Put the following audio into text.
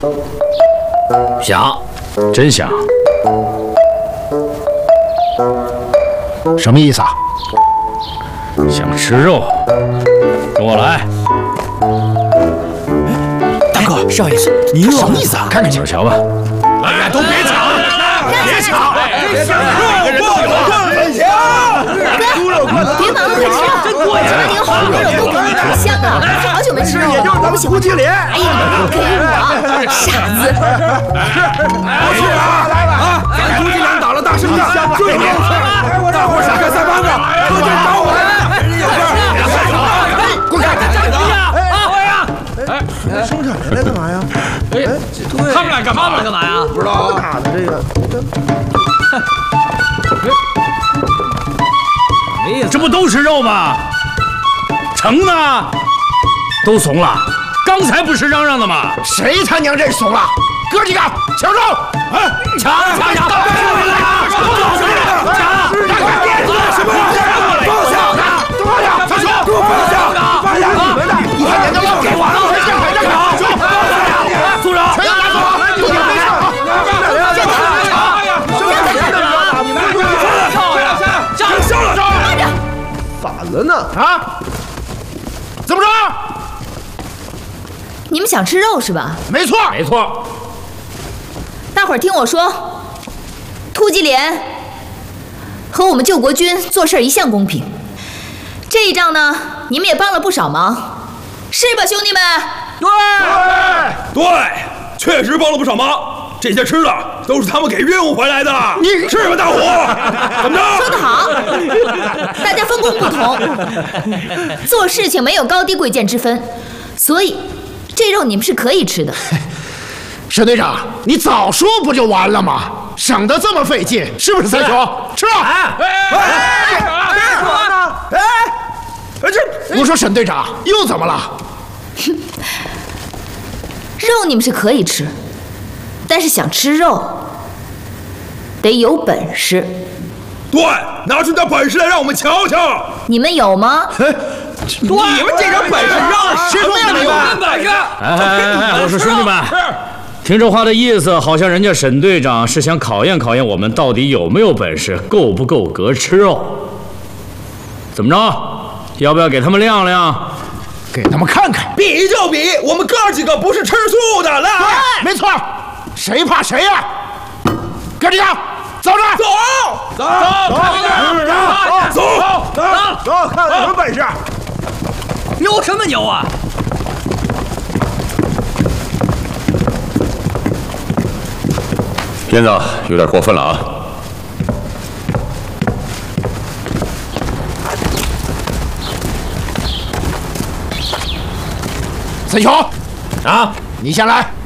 想， 真想。什么意思啊？想吃肉，跟我来。 大哥，少爷，您什么意思啊？ 看看去，瞧吧。 来，都别抢，别抢！ 肉不能分享。 别忙了，快吃！这里有好多肉都给你，好香啊！好久没吃肉了。 也就是咱们胡金莲。 哎呀，给我，傻子！ 不去啊！来吧！啊，咱胡金莲打了大胜仗，最牛气！大伙闪开三帮子，可劲找我来！ 滚开！ 生产人来干嘛呀？ 哎，他们俩干嘛呀？ 不知道打的这个。 这不都是肉吗？成呢？都怂了？刚才不是嚷嚷的吗？ 谁他娘认怂了？哥几个抢肉！哎， 抢！ 什么？放下！放下！放下！给我放下！放下你们的！你把人都要给我了！ 组长， 全拿走！反了呢！啊？怎么着？ 你们想吃肉是吧？ 没错， 没错。 大伙儿听我说，突击连和我们救国军做事一向公平。这一仗呢，你们也帮了不少忙，是吧，兄弟们？ 对， 确实帮了不少忙。这些吃的都是他们给运回来的。 你是吧，大虎？怎么着？ 说得好，大家分工不同，做事情没有高低贵贱之分，所以这肉你们是可以吃的。 沈队长，你早说不就完了吗？省得这么费劲，是不是三兄？吃啊！我说沈队长又怎么了？ 肉你们是可以吃，但是想吃肉得有本事。 对，拿出点本事来让我们瞧瞧。 你们有吗？ 你们这点本事让谁说没有？ 本事！ 我说兄弟们，听这话的意思，好像人家沈队长是想考验考验我们到底有没有本事，够不够格吃肉。怎么着？要不要给他们亮亮？ 给他们看看。 比就比，我们哥几个不是吃素的，来， 没错，谁怕谁呀？哥几个，走着， 走，看看什么本事？ 牛什么牛啊！ 片子有点过分了啊！ 三雄， 啊， 你先来。